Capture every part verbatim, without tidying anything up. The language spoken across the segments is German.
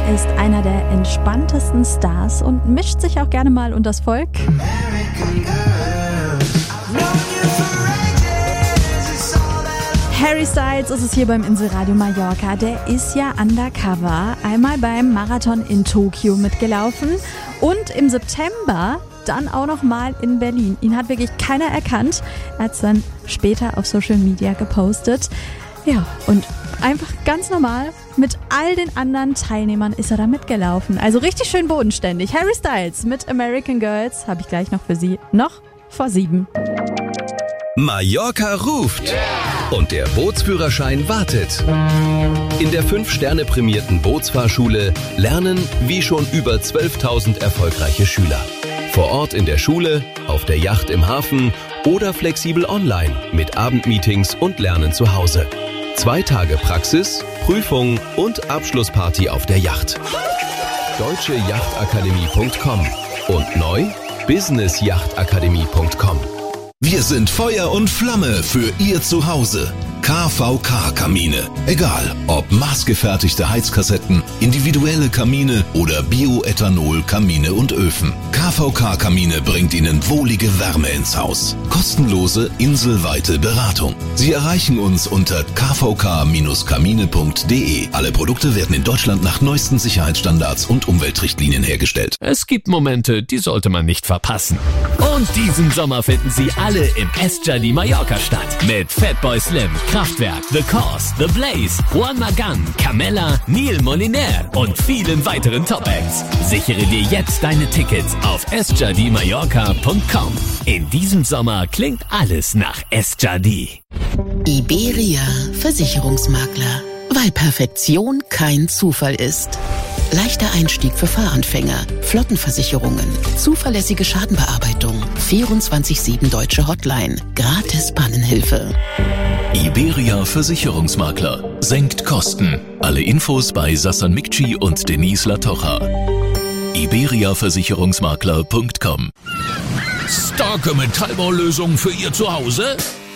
ist einer der entspanntesten Stars und mischt sich auch gerne mal unters Volk. Harry Styles ist es hier beim Inselradio Mallorca. Der ist ja undercover einmal beim Marathon in Tokio mitgelaufen und im September dann auch noch mal in Berlin. Ihn hat wirklich keiner erkannt. Er hat es dann später auf Social Media gepostet. Ja, und einfach ganz normal mit all den anderen Teilnehmern ist er da mitgelaufen. Also richtig schön bodenständig. Harry Styles mit American Girls habe ich gleich noch für Sie. Noch vor sieben. Mallorca ruft und der Bootsführerschein wartet. In der fünf Sterne prämierten Bootsfahrschule lernen wie schon über zwölftausend erfolgreiche Schüler. Vor Ort in der Schule, auf der Yacht im Hafen oder flexibel online mit Abendmeetings und Lernen zu Hause. Zwei Tage Praxis, Prüfung und Abschlussparty auf der Yacht. deutsche Yachtakademie punkt com und neu business yachtakademie punkt com. Wir sind Feuer und Flamme für Ihr Zuhause. K V K-Kamine. Egal, ob maßgefertigte Heizkassetten, individuelle Kamine oder Bioethanol-Kamine und Öfen. K V K-Kamine bringt Ihnen wohlige Wärme ins Haus. Kostenlose, inselweite Beratung. Sie erreichen uns unter k v k kamine punkt d e. Alle Produkte werden in Deutschland nach neuesten Sicherheitsstandards und Umweltrichtlinien hergestellt. Es gibt Momente, die sollte man nicht verpassen. Und diesen Sommer finden Sie alle im Estjardí Mallorca statt. Mit Fatboy Slim, Kraftwerk, The Cause, The Blaze, Juan Magán, Camella, Neil Moliner und vielen weiteren Top-Acts. Sichere dir jetzt deine Tickets auf estjardí mallorca punkt com. In diesem Sommer klingt alles nach Estjardí. Iberia Versicherungsmakler. Weil Perfektion kein Zufall ist. Leichter Einstieg für Fahranfänger, Flottenversicherungen, zuverlässige Schadenbearbeitung, vierundzwanzig sieben deutsche Hotline, gratis Pannenhilfe. Iberia Versicherungsmakler. Senkt Kosten. Alle Infos bei Sassan Mikci und Denise Latocha. iberia versicherungsmakler punkt com. Starke Metallbaulösung für Ihr Zuhause?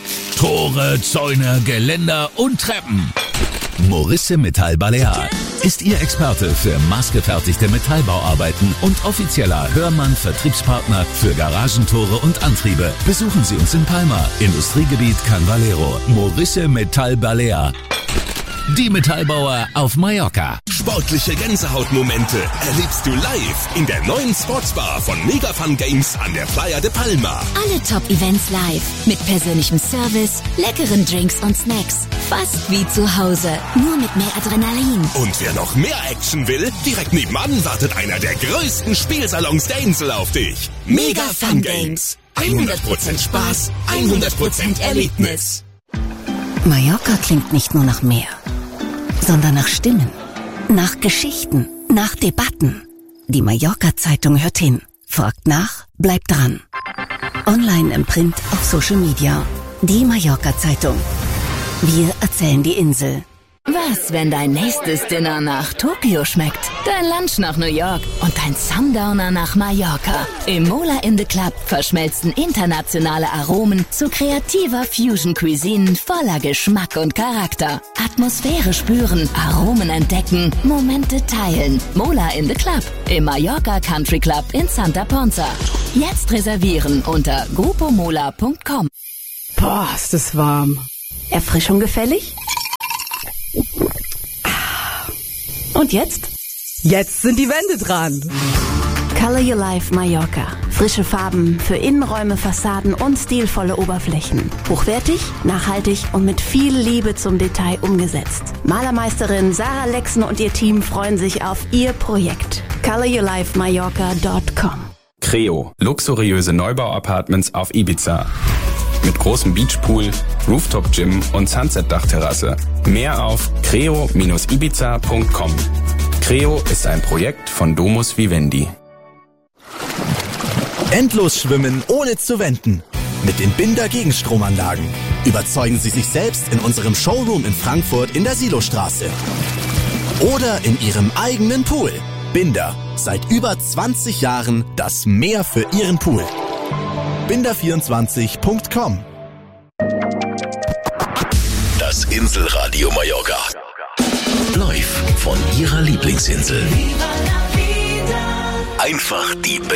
Tore, Zäune, Geländer und Treppen. Morisse Metall Balear ist Ihr Experte für maßgefertigte Metallbauarbeiten und offizieller Hörmann-Vertriebspartner für Garagentore und Antriebe. Besuchen Sie uns in Palma, Industriegebiet Can Valero. Morisse Metall Balear. Die Metallbauer auf Mallorca. Sportliche Gänsehautmomente erlebst du live in der neuen Sportsbar von Mega Fun Games an der Playa de Palma. Alle Top-Events live mit persönlichem Service, leckeren Drinks und Snacks. Fast wie zu Hause, nur mit mehr Adrenalin. Und wer noch mehr Action will, direkt nebenan wartet einer der größten Spielsalons der Insel auf dich. Mega Fun Games. hundert Prozent Spaß, hundert Prozent Erlebnis. Mallorca klingt nicht nur nach Meer, sondern nach Stimmen, nach Geschichten, nach Debatten. Die Mallorca-Zeitung hört hin, fragt nach, bleibt dran. Online, im Print, auf Social Media. Die Mallorca-Zeitung. Wir erzählen die Insel. Was, wenn dein nächstes Dinner nach Tokio schmeckt, dein Lunch nach New York und dein Sundowner nach Mallorca? Im Mola in the Club verschmelzen internationale Aromen zu kreativer Fusion-Cuisine voller Geschmack und Charakter. Atmosphäre spüren, Aromen entdecken, Momente teilen. Mola in the Club im Mallorca Country Club in Santa Ponza. Jetzt reservieren unter grupo mola punkt com. Boah, ist das warm. Erfrischung gefällig? Und jetzt? Jetzt sind die Wände dran. Color Your Life Mallorca. Frische Farben für Innenräume, Fassaden und stilvolle Oberflächen. Hochwertig, nachhaltig und mit viel Liebe zum Detail umgesetzt. Malermeisterin Sarah Lexen und ihr Team freuen sich auf ihr Projekt. color your life mallorca punkt com. Creo. Luxuriöse Neubau-Apartments auf Ibiza. Mit großem Beachpool, Rooftop-Gym und Sunset-Dachterrasse. Mehr auf creo Bindestrich ibiza punkt com. Creo ist ein Projekt von Domus Vivendi. Endlos schwimmen, ohne zu wenden. Mit den Binder Gegenstromanlagen. Überzeugen Sie sich selbst in unserem Showroom in Frankfurt in der Silostraße. Oder in Ihrem eigenen Pool. Binder. Seit über zwanzig Jahren das Meer für Ihren Pool. binder vierundzwanzig punkt com. Das Inselradio Mallorca. Live von Ihrem Ihrer Lieblingsinsel. Einfach die